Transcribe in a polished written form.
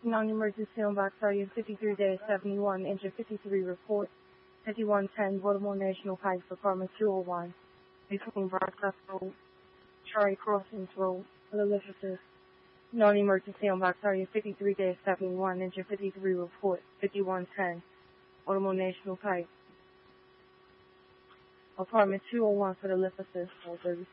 Non-emergency on box area 53 days 71, engine 53 report, 5110 Baltimore National Pike, apartment 201, between Broadcast Road, Cherry Crossings Road, Elizabeth. Non-emergency on box area 53 days 71, engine 53 report, 5110 Baltimore National Pike, apartment 201 for the lift assist, 436.